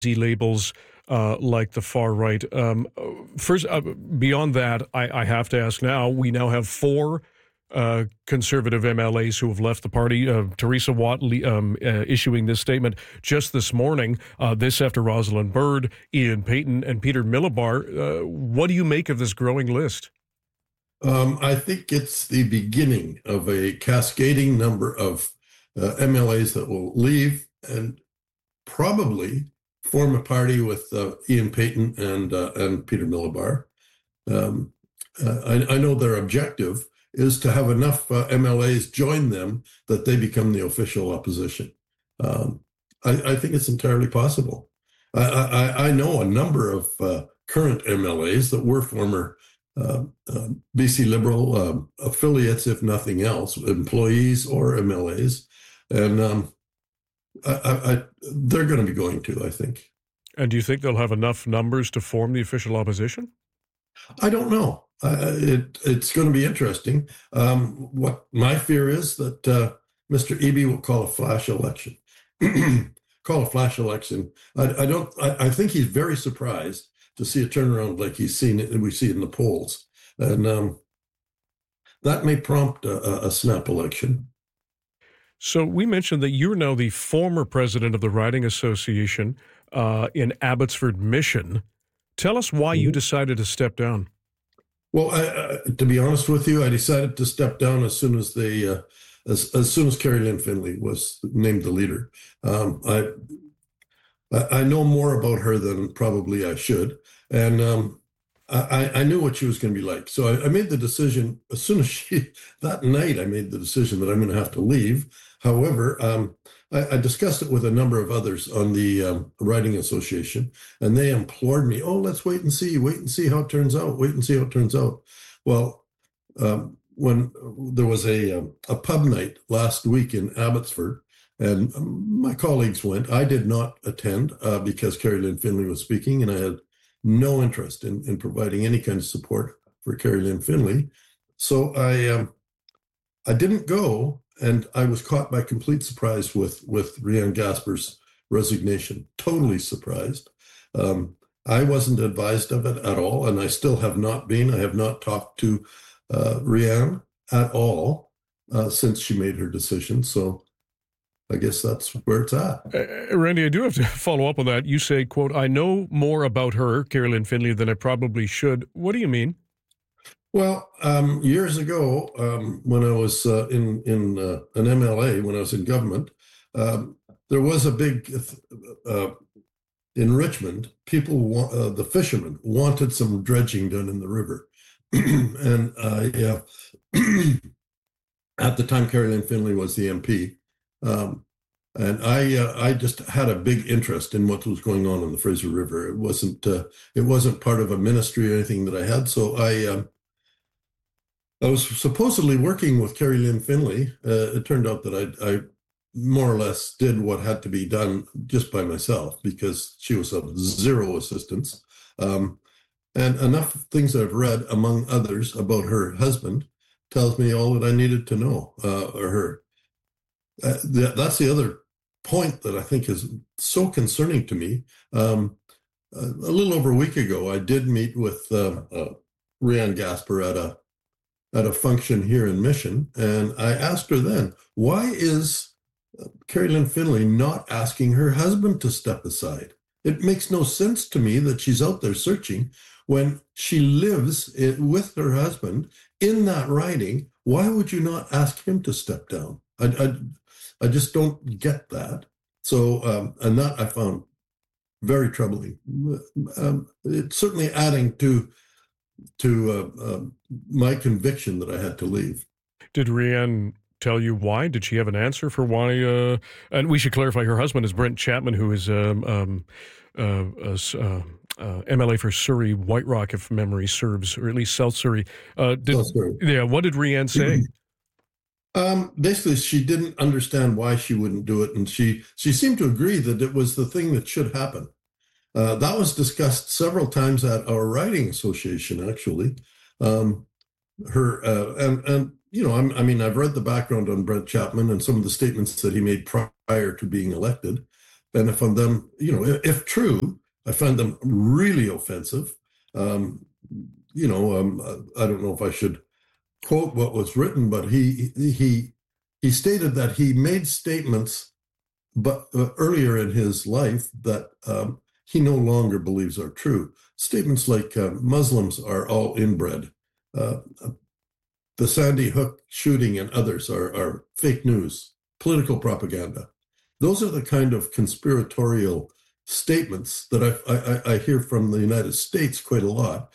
labels like the far right. First, beyond that, I have to ask now, we now have four conservative MLAs who have left the party. Teresa Watt issuing this statement just this morning, this after Rosalind Byrd, Ian Paton, and Peter Millibar. What do you make of this growing list? I think it's the beginning of a cascading number of MLAs that will leave and probably form a party with Ian Paton and Peter Millibar. I know their objective is to have enough MLAs join them that they become the official opposition. I think it's entirely possible. I know a number of current MLAs that were former BC Liberal affiliates, if nothing else, employees or MLAs, and they're going to be going to, I think. And do you think they'll have enough numbers to form the official opposition? I don't know. It's going to be interesting. What my fear is that Mr. Eby will call a flash election. Call a flash election. I think he's very surprised to see a turnaround like we see in the polls, and that may prompt a snap election. So we mentioned that you're now the former president of the Riding Association in Abbotsford Mission. Tell us why you decided to step down. Well, to be honest with you, I decided to step down as soon as as soon as Kerry Lynn Finley was named the leader. I know more about her than probably I should, and I knew what she was going to be like. So I made the decision as soon as that night. I made the decision that I'm going to have to leave. However, I discussed it with a number of others on the Riding Association, and they implored me, "Oh, let's wait and see how it turns out. Wait and see how it turns out." Well, when there was a pub night last week in Abbotsford, and my colleagues went, I did not attend because Kerry Lynn Finley was speaking, and I had no interest in providing any kind of support for Kerry Lynn Finley. So I didn't go, and I was caught by complete surprise with Rianne Gasper's resignation. Totally surprised. I wasn't advised of it at all, and I still have not been. I have not talked to Rianne at all since she made her decision. So I guess that's where it's at. Randy, I do have to follow up on that. You say, quote, "I know more about her, Kerry Lynn Finley, than I probably should." What do you mean? Well, years ago, when I was in an MLA, when I was in government, there was a big, in Richmond, the fishermen wanted some dredging done in the river. And at the time, Kerry Lynn Finley was the MP. And I just had a big interest in what was going on in the Fraser River. It wasn't part of a ministry or anything that I had. So I was supposedly working with Kerry Lynn Finley. It turned out that I more or less did what had to be done just by myself because she was of zero assistance. And enough things I've read, among others, about her husband tells me all that I needed to know, or her. That's the other point that I think is so concerning to me. A little over a week ago, I did meet with Rianne Gasper at a function here in Mission, and I asked her then, why is Kerry Lynn Finley not asking her husband to step aside? It makes no sense to me that she's out there searching when she lives with her husband in that riding. Why would you not ask him to step down? I just don't get that. So, and that I found very troubling. It's certainly adding to my conviction that I had to leave. Did Rianne tell you why? Did she have an answer for why? And we should clarify, her husband is Brent Chapman, who is MLA for Surrey White Rock, if memory serves, or at least South Surrey. South Surrey. Yeah. What did Rianne say? Basically, she didn't understand why she wouldn't do it, and she seemed to agree that it was the thing that should happen. That was discussed several times at our riding association, actually. And you know, I mean, I've read the background on Brent Chapman and some of the statements that he made prior to being elected. And I found them, if true, I find them really offensive. I don't know if I should quote what was written, but he stated that he made statements, but earlier in his life that he no longer believes are true. Statements like Muslims are all inbred. The Sandy Hook shooting and others are fake news, political propaganda. Those are the kind of conspiratorial statements that I hear from the United States quite a lot.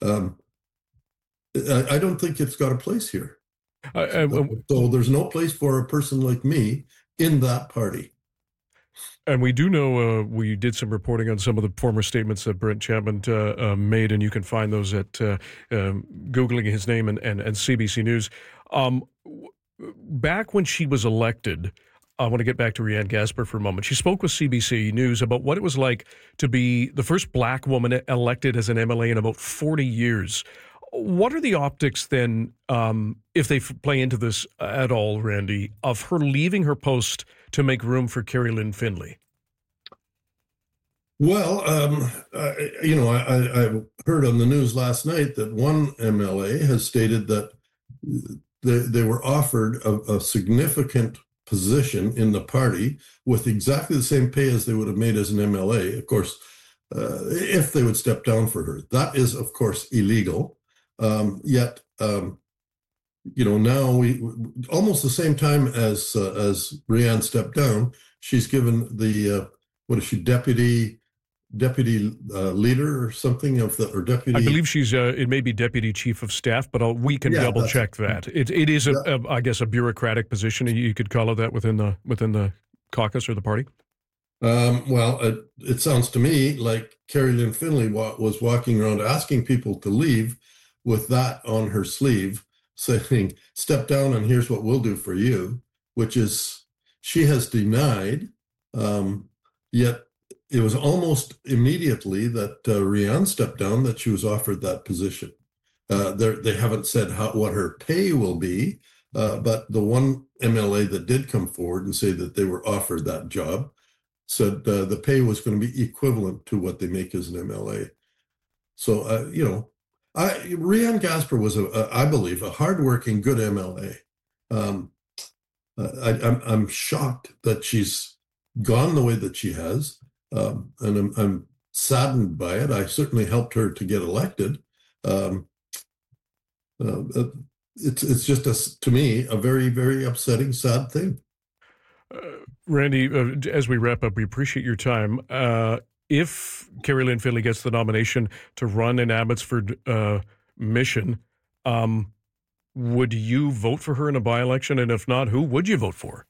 I don't think it's got a place here. So there's no place for a person like me in that party. And we do know we did some reporting on some of the former statements that Brent Chapman made, and you can find those at Googling his name and CBC News. Back when she was elected, I want to get back to Rianne Gasper for a moment. She spoke with CBC News about what it was like to be the first Black woman elected as an MLA in about 40 years. What are the optics then, if they play into this at all, Randy, of her leaving her post to make room for Kerry Lynn Finley? Well, I heard on the news last night that one MLA has stated that they were offered a significant position in the party with exactly the same pay as they would have made as an MLA, of course, if they would step down for her. That is, of course, illegal. Yet, now we almost the same time as Rianne stepped down, she's given the what is she, deputy leader or something or deputy? I believe she's it may be deputy chief of staff, but we can double check that. It is I guess a bureaucratic position. You could call it that within the caucus or the party. Well, it sounds to me like Kerry Lynn Finley was walking around asking people to leave with that on her sleeve, saying, step down and here's what we'll do for you, which is she has denied, yet it was almost immediately that Rianne stepped down that she was offered that position. They haven't said what her pay will be, but the one MLA that did come forward and say that they were offered that job said the pay was going to be equivalent to what they make as an MLA. So, Rianne Gasper was, I believe, a hardworking, good MLA. I'm shocked that she's gone the way that she has, and I'm saddened by it. I certainly helped her to get elected. It's just, to me, a very, very upsetting, sad thing. Randy, as we wrap up, we appreciate your time. If Kerry Lynn Finley gets the nomination to run in Abbotsford Mission, would you vote for her in a by-election? And if not, who would you vote for?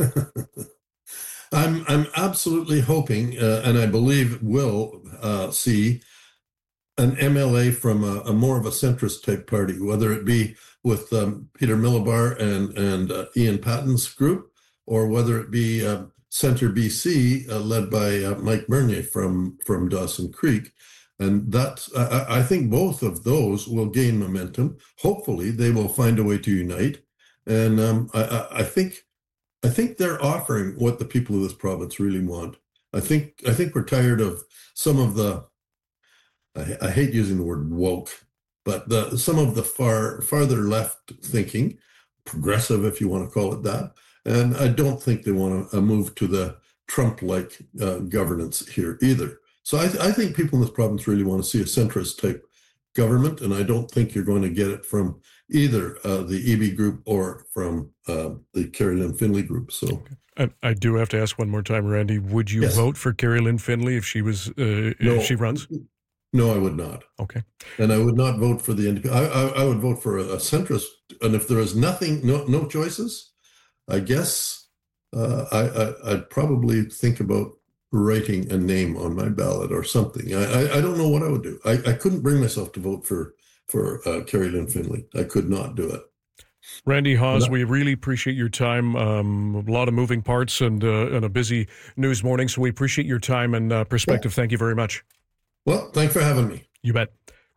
I'm absolutely hoping, and I believe will see an MLA from a more of a centrist type party, whether it be with Peter Millibar and Ian Patton's group, or whether it be Centre BC, led by Mike Bernier from Dawson Creek. And I think both of those will gain momentum. Hopefully, they will find a way to unite. And I think they're offering what the people of this province really want. I think we're tired of some of the, I hate using the word woke, but some of the farther left thinking, progressive, if you want to call it that. And I don't think they want to move to the Trump-like governance here either. So I think people in this province really want to see a centrist type government, and I don't think you're going to get it from either the EB group or from the Kerry Lynn Finley group. So I do have to ask one more time, Randy. Would you vote for Kerry Lynn Finley if she was if she runs? No, I would not. Okay. And I would not vote for the NDP. I would vote for a centrist. And if there is nothing, no choices, I guess I'd probably think about writing a name on my ballot or something. I don't know what I would do. I couldn't bring myself to vote for Kerry Lynn Finley. I could not do it. Randy Hawes, we really appreciate your time. A lot of moving parts and a busy news morning, so we appreciate your time and perspective. Yeah. Thank you very much. Well, thanks for having me. You bet.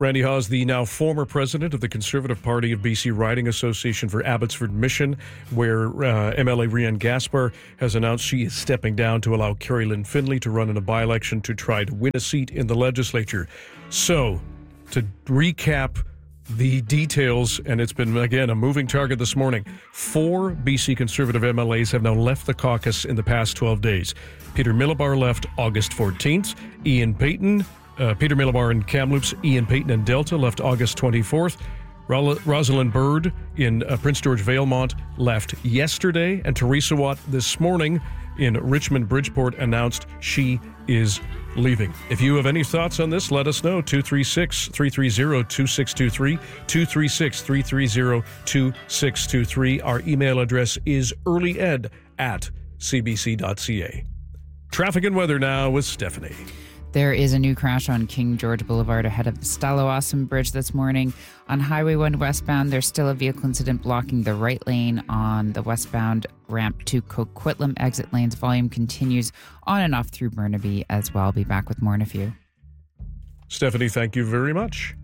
Randy Hawes, the now former president of the Conservative Party of BC Riding Association for Abbotsford Mission, where MLA Rian Gaspar has announced she is stepping down to allow Carrie Lynn Finley to run in a by-election to try to win a seat in the legislature. So, to recap the details, and it's been, again, a moving target this morning. 4 BC Conservative MLAs have now left the caucus in the past 12 days. Peter Milobar left August 14th. Peter Milobar in Kamloops, Ian Payton in Delta left August 24th. Rosalind Bird in Prince George Valemont left yesterday. And Teresa Watt this morning in Richmond Bridgeport announced she is leaving. If you have any thoughts on this, let us know. 236-330-2623, 236-330-2623. Our email address is earlyed@cbc.ca. Traffic and weather now with Stephanie. There is a new crash on King George Boulevard ahead of the Stallowasam Bridge this morning. On Highway 1 westbound, there's still a vehicle incident blocking the right lane on the westbound ramp to Coquitlam exit lanes. Volume continues on and off through Burnaby as well. I'll be back with more in a few. Stephanie, thank you very much.